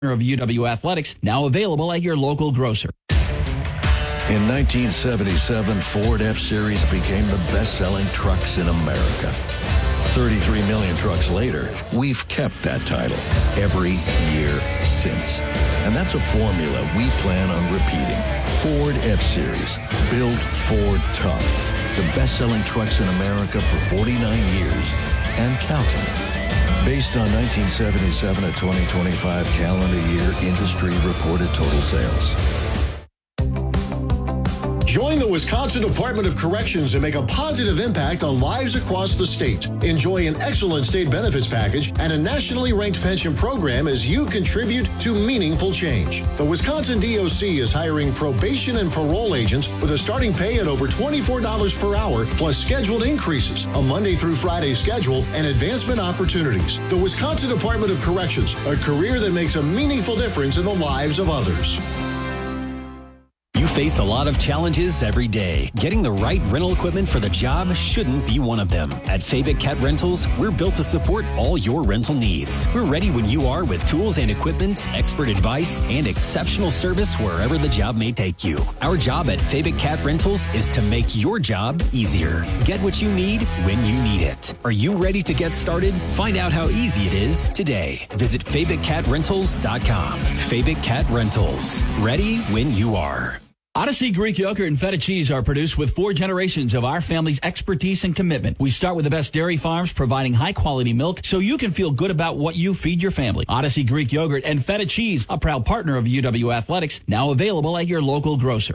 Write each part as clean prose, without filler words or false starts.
of UW Athletics, now available at your local grocer. In 1977, Ford F-Series became the best-selling trucks in America. 33 million trucks later, we've kept that title every year since. And that's a formula we plan on repeating. Ford F-Series, built Ford tough. The best-selling trucks in America for 49 years and counting. Based on 1977 to 2025 calendar year industry reported total sales. Join the Wisconsin Department of Corrections and make a positive impact on lives across the state. Enjoy an excellent state benefits package and a nationally ranked pension program as you contribute to meaningful change. The Wisconsin DOC is hiring probation and parole agents with a starting pay at over $24 per hour, plus scheduled increases, a Monday through Friday schedule, and advancement opportunities. The Wisconsin Department of Corrections, a career that makes a meaningful difference in the lives of others. You face a lot of challenges every day. Getting the right rental equipment for the job shouldn't be one of them. At Fabic Cat Rentals, we're built to support all your rental needs. We're ready when you are with tools and equipment, expert advice, and exceptional service wherever the job may take you. Our job at Fabic Cat Rentals is to make your job easier. Get what you need when you need it. Are you ready to get started? Find out how easy it is today. Visit FabicCatRentals.com. Fabic Cat Rentals. Ready when you are. Odyssey Greek yogurt and feta cheese are produced with 4 generations of our family's expertise and commitment. We start with the best dairy farms providing high-quality milk so you can feel good about what you feed your family. Odyssey Greek yogurt and feta cheese, a proud partner of UW Athletics, now available at your local grocer.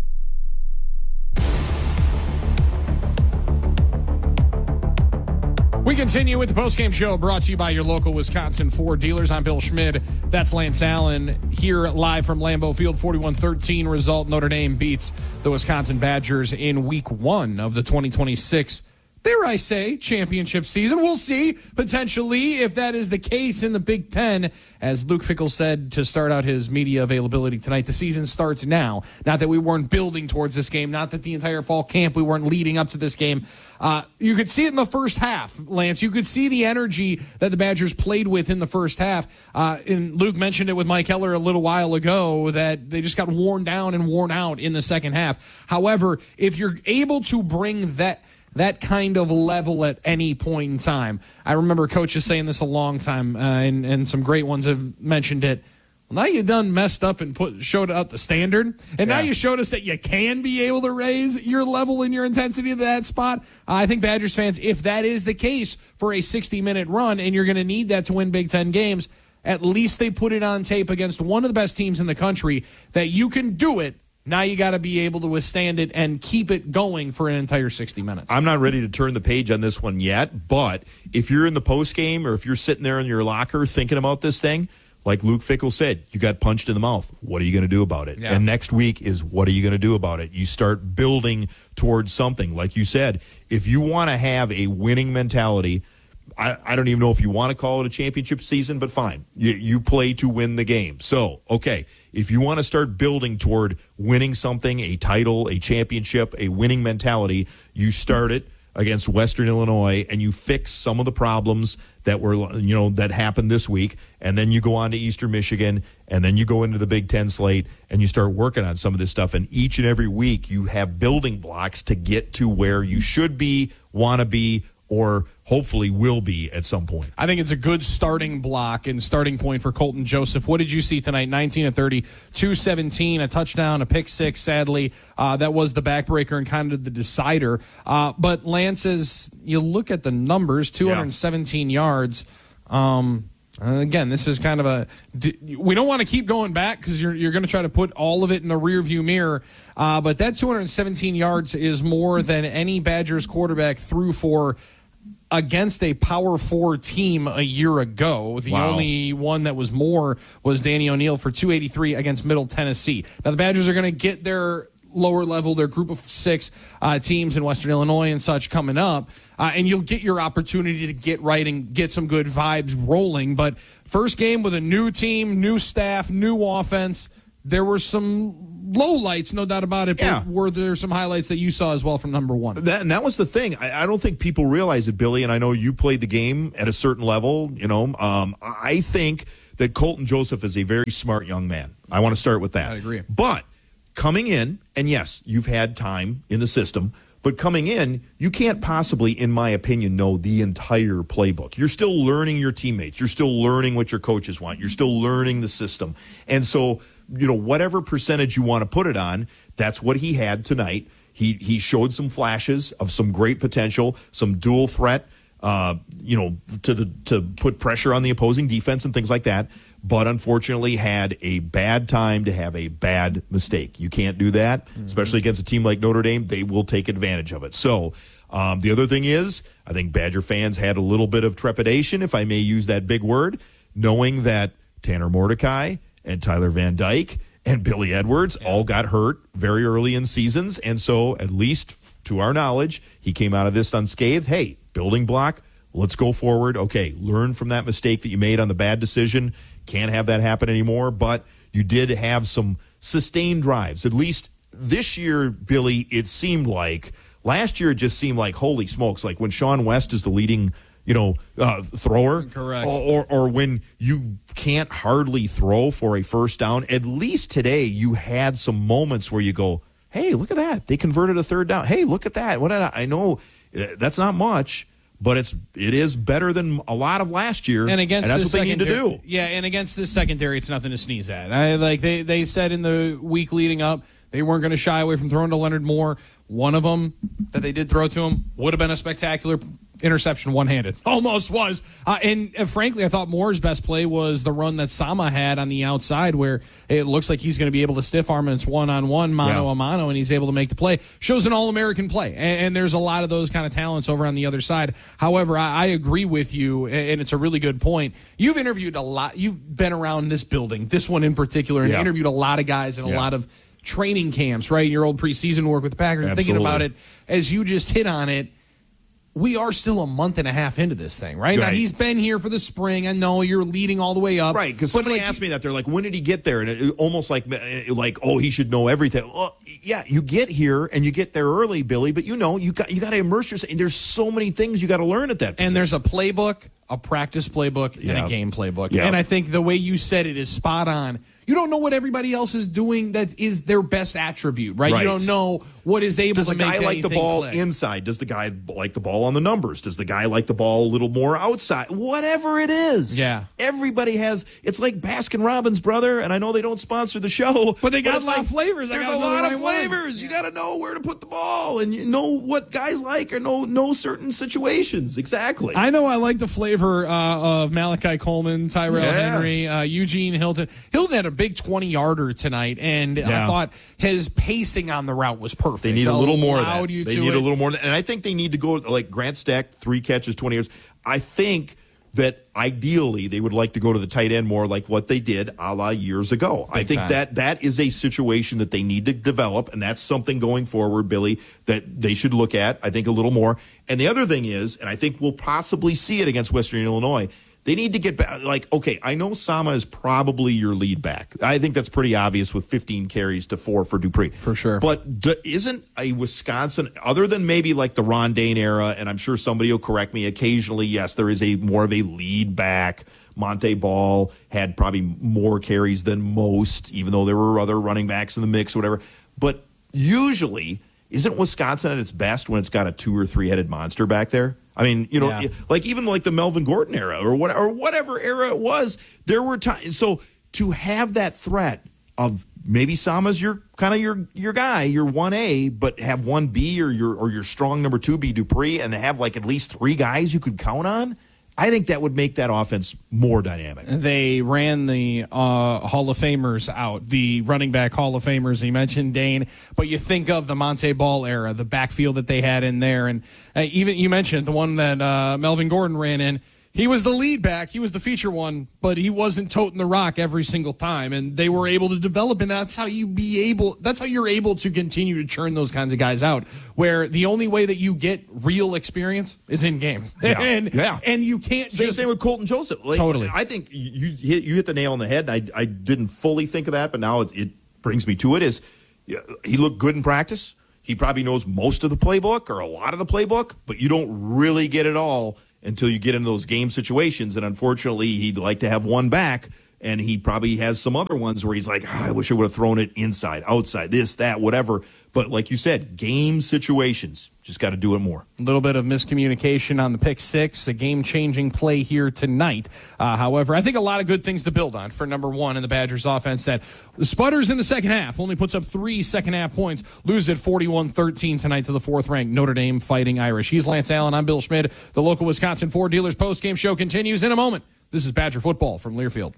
We continue with the postgame show brought to you by your local Wisconsin Ford dealers. I'm Bill Schmid. That's Lance Allen here live from Lambeau Field. 41-13 result. Notre Dame beats the Wisconsin Badgers in week 1 of the 2026, dare I say, championship season. We'll see potentially if that is the case in the Big Ten. As Luke Fickell said to start out his media availability tonight, the season starts now. Not that we weren't building towards this game, not that the entire fall camp we weren't leading up to this game. You could see it in the first half, Lance. You could see the energy that the Badgers played with in the first half. And Luke mentioned it with Mike Heller a little while ago that they just got worn down and worn out in the second half. However, if you're able to bring that kind of level at any point in time. I remember coaches saying this a long time, and some great ones have mentioned it. Well, now you done messed up and showed out the standard, and now you showed us that you can be able to raise your level and your intensity to that spot. I think Badgers fans, if that is the case for a 60-minute run, and you're going to need that to win Big Ten games, at least they put it on tape against one of the best teams in the country that you can do it. Now you got to be able to withstand it and keep it going for an entire 60 minutes. I'm not ready to turn the page on this one yet, but if you're in the postgame or if you're sitting there in your locker thinking about this thing, like Luke Fickell said, you got punched in the mouth. What are you going to do about it? Yeah. And next week is what are you going to do about it? You start building towards something. Like you said, if you want to have a winning mentality, I don't even know if you want to call it a championship season, but fine. You play to win the game. So, okay, if you want to start building toward winning something, a title, a championship, a winning mentality, you start it against Western Illinois and you fix some of the problems that were, that happened this week, and then you go on to Eastern Michigan, and then you go into the Big Ten slate and you start working on some of this stuff. And each and every week you have building blocks to get to where you should be, want to be, or hopefully will be at some point. I think it's a good starting block and starting point for Colton Joseph. What did you see tonight? 19 of 30, 217, a touchdown, a pick six, sadly. That was the backbreaker and kind of the decider. But Lance, as you look at the numbers, 217 yards. Again, this is kind of we don't want to keep going back because you're going to try to put all of it in the rearview mirror. But that 217 yards is more than any Badgers quarterback threw for against a Power 4 team a year ago. The only one that was more was Danny O'Neal for 283 against Middle Tennessee. Now, the Badgers are going to get their lower level, their group of 6 teams in Western Illinois and such coming up, and you'll get your opportunity to get right and get some good vibes rolling. But first game with a new team, new staff, new offense, there were some lowlights, no doubt about it, but were there some highlights that you saw as well from number one? That was the thing. I don't think people realize it, Billy, and I know you played the game at a certain level. I think that Colton Joseph is a very smart young man. I want to start with that. I agree. But coming in, and yes, you've had time in the system, but coming in, you can't possibly, in my opinion, know the entire playbook. You're still learning your teammates. You're still learning what your coaches want. You're still learning the system. And so, whatever percentage you want to put it on, that's what he had tonight. He showed some flashes of some great potential, some dual threat, to put pressure on the opposing defense and things like that, but unfortunately had a bad time to have a bad mistake. You can't do that, especially against a team like Notre Dame. They will take advantage of it. So the other thing is, I think Badger fans had a little bit of trepidation, if I may use that big word, knowing that Tanner Mordecai and Tyler Van Dyke and Billy Edwards all got hurt very early in seasons. And so, at least to our knowledge, he came out of this unscathed. Hey, building block, let's go forward. Okay, learn from that mistake that you made on the bad decision. Can't have that happen anymore, but you did have some sustained drives. At least this year, Billy, it seemed like. Last year, it just seemed like, holy smokes, like when Sean West is the leading thrower. Correct. Or when you can't hardly throw for a first down. At least today, you had some moments where you go, hey, look at that. They converted a third down. Hey, look at that. I know that's not much, but it is better than a lot of last year. And against that's what they need to do. Yeah, and against this secondary, it's nothing to sneeze at. They said in the week leading up, they weren't going to shy away from throwing to Leonard Moore. One of them that they did throw to him would have been a spectacular interception one-handed. Almost was. And frankly, I thought Moore's best play was the run that Sama had on the outside where it looks like he's going to be able to stiff arm and it's one-on-one, mano-a-mano, and he's able to make the play. Shows an All-American play. And there's a lot of those kind of talents over on the other side. However, I agree with you, and it's a really good point. You've interviewed a lot. You've been around this building, this one in particular, and interviewed a lot of guys and a lot of training camps, right? Your old preseason work with the Packers. Absolutely. Thinking about it, as you just hit on it, we are still a month and a half into this thing, right? Now, he's been here for the spring. I know you're leading all the way up. Right, because somebody asked me that. They're like, when did he get there? And it almost like, oh, he should know everything. Well, yeah, you get here and you get there early, Billy, but you got to immerse yourself. And there's so many things you got to learn at that position. And there's a playbook, a practice playbook, and a game playbook. Yeah. And I think the way you said it is spot on. You don't know what everybody else is doing that is their best attribute, right? You don't know what is able to make anything. Does the guy like the ball click. inside? Does the guy like the ball on the numbers? Does the guy like the ball a little more outside? Whatever it is. Yeah. Everybody has, it's like Baskin Robbins, brother, and I know they don't sponsor the show. But they got a lot of flavors. There's a lot of flavors. You got to know where to put the ball and you know what guys like or know certain situations. Exactly. I know I like the flavor of Malachi Coleman, Tyrell Henry, Eugene Hilton. Hilton had a big 20-yarder tonight, and I thought his pacing on the route was perfect. They need a little more of that. They need a little more of that. And I think they need to go like Grant Stack, 3 catches, 20 yards. I think that ideally they would like to go to the tight end more like what they did a la years ago. I think that is a situation that they need to develop, and that's something going forward, Billy, that they should look at, I think, a little more. And the other thing is, and I think we'll possibly see it against Western Illinois, they need to get back. Like, okay, I know Sama is probably your lead back. I think that's pretty obvious with 15 carries to 4 for Dupree. For sure. But isn't a Wisconsin, other than maybe like the Ron Dane era, and I'm sure somebody will correct me occasionally, yes, there is more of a lead back. Monte Ball had probably more carries than most, even though there were other running backs in the mix or whatever. But usually, isn't Wisconsin at its best when it's got a 2 or 3-headed monster back there? I mean, like even like the Melvin Gordon era or whatever era it was, there were times. So to have that threat of maybe Sama's your kind of your guy, your 1A, but have 1B or your strong number 2B Dupree, and have like at least 3 guys you could count on, I think that would make that offense more dynamic. They ran the Hall of Famers out, the running back Hall of Famers. You mentioned Dane, but you think of the Monte Ball era, the backfield that they had in there, and even you mentioned the one that Melvin Gordon ran in. He was the lead back. He was the feature one, but he wasn't toting the rock every single time. And they were able to develop, and that's how you're able to continue to churn those kinds of guys out, where the only way that you get real experience is in game. Yeah. and you can't Same thing with Colton Joseph. Like, totally. I think you hit the nail on the head. And I didn't fully think of that, but now it brings me to it. Is he looked good in practice? He probably knows most of the playbook or a lot of the playbook, but you don't really get it all until you get into those game situations. And unfortunately, he'd like to have one back and he probably has some other ones where he's like, I wish I would have thrown it inside, outside, this, that, whatever. But like you said, game situations, just got to do it more. A little bit of miscommunication on the pick six, a game-changing play here tonight. However, I think a lot of good things to build on for number one in the Badgers offense that sputters in the second half, only puts up 3 second-half points, lose at 41-13 tonight to the fourth-ranked Notre Dame Fighting Irish. He's Lance Allen. I'm Bill Schmid. The local Wisconsin Ford Dealers postgame show continues in a moment. This is Badger football from Learfield.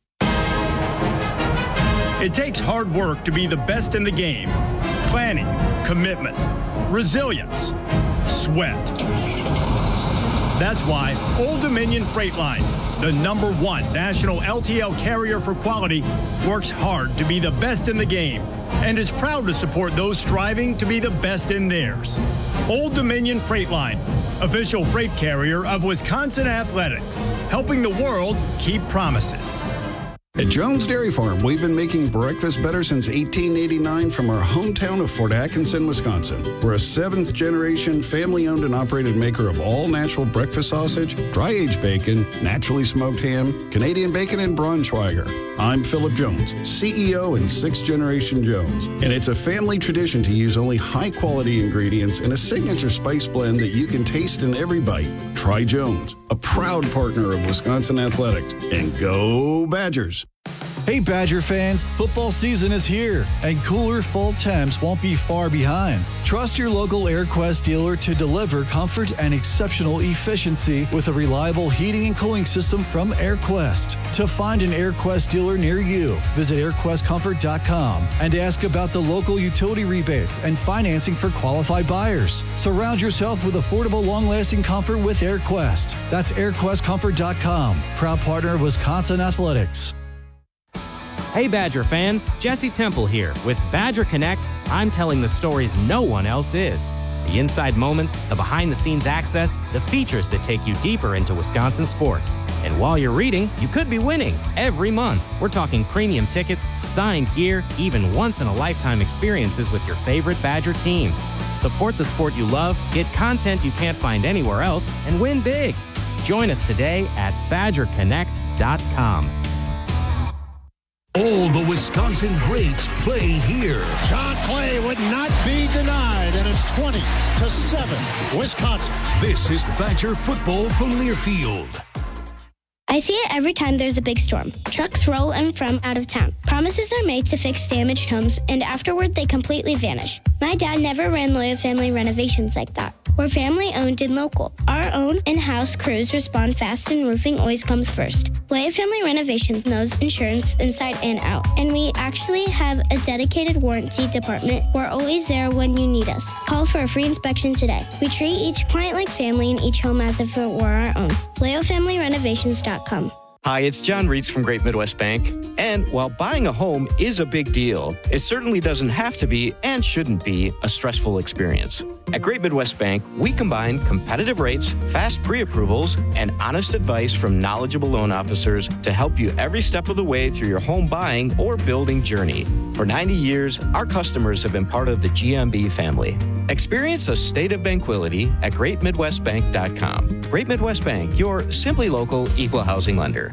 It takes hard work to be the best in the game. Planning, commitment, resilience, sweat. That's why Old Dominion Freight Line, the #1 national LTL carrier for quality, works hard to be the best in the game and is proud to support those striving to be the best in theirs. Old Dominion Freight Line, official freight carrier of Wisconsin Athletics, helping the world keep promises. At Jones Dairy Farm, we've been making breakfast better since 1889 from our hometown of Fort Atkinson, Wisconsin. We're a 7th-generation, family-owned and operated maker of all-natural breakfast sausage, dry-aged bacon, naturally smoked ham, Canadian bacon, and Braunschweiger. I'm Philip Jones, CEO and 6th-generation Jones, and it's a family tradition to use only high-quality ingredients and a signature spice blend that you can taste in every bite. Try Jones, a proud partner of Wisconsin Athletics, and go Badgers! Hey Badger fans, football season is here, and cooler fall temps won't be far behind. Trust your local AirQuest dealer to deliver comfort and exceptional efficiency with a reliable heating and cooling system from AirQuest. To find an AirQuest dealer near you, visit airquestcomfort.com and ask about the local utility rebates and financing for qualified buyers. Surround yourself with affordable, long-lasting comfort with AirQuest. That's airquestcomfort.com, proud partner of Wisconsin Athletics. Hey Badger fans, Jesse Temple here. With Badger Connect, I'm telling the stories no one else is. The inside moments, the behind-the-scenes access, the features that take you deeper into Wisconsin sports. And while you're reading, you could be winning every month. We're talking premium tickets, signed gear, even once-in-a-lifetime experiences with your favorite Badger teams. Support the sport you love, get content you can't find anywhere else, and win big. Join us today at BadgerConnect.com. All the Wisconsin greats play here. John Clay would not be denied, and it's 20-7, Wisconsin. This is Badger football from Learfield. I see it every time there's a big storm. Trucks roll in from out of town. Promises are made to fix damaged homes, and afterward they completely vanish. My dad never ran Loyal Family Renovations like that. We're family-owned and local. Our own in-house crews respond fast, and roofing always comes first. Loyal Family Renovations knows insurance inside and out, and we actually have a dedicated warranty department. We're always there when you need us. Call for a free inspection today. We treat each client like family and each home as if it were our own. LoyalFamilyRenovations.com. Hi, it's John Reitz from Great Midwest Bank. And while buying a home is a big deal, it certainly doesn't have to be and shouldn't be a stressful experience. At Great Midwest Bank, we combine competitive rates, fast pre-approvals, and honest advice from knowledgeable loan officers to help you every step of the way through your home buying or building journey. For 90 years, our customers have been part of the GMB family. Experience a state of tranquility at GreatMidwestBank.com. Great Midwest Bank, your simply local equal housing lender.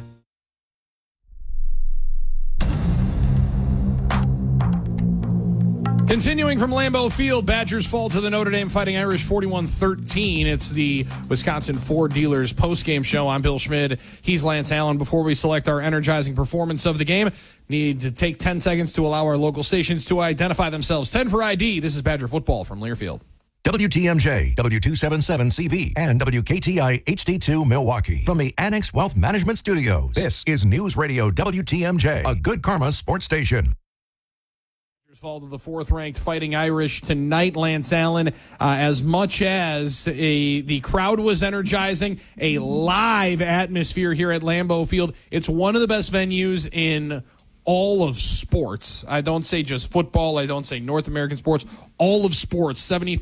Continuing from Lambeau Field, Badgers fall to the Notre Dame Fighting Irish 41-13. It's the Wisconsin Ford Dealers postgame show. I'm Bill Schmid. He's Lance Allen. Before we select our energizing performance of the game, need to take 10 seconds to allow our local stations to identify themselves. 10 for ID. This is Badger football from Learfield. WTMJ, W277CV, and WKTI HD2 Milwaukee. From the Annex Wealth Management Studios, this is News Radio WTMJ, a Good Karma sports station. Fall to the fourth-ranked Fighting Irish tonight, Lance Allen. As much as the crowd was energizing, a live atmosphere here at Lambeau Field. It's one of the best venues in all of sports. I don't say just football. I don't say North American sports. All of sports.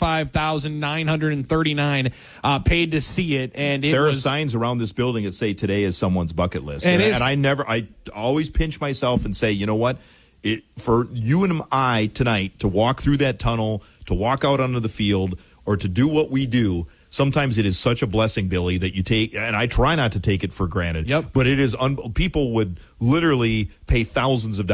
75,939 paid to see it, and there are signs around this building that say today is someone's bucket list, and I always pinch myself and say, you know what? For you and I tonight to walk through that tunnel, to walk out onto the field, or to do what we do, sometimes it is such a blessing, Billy, that you take, and I try not to take it for granted. Yep. But it is, people would literally pay thousands of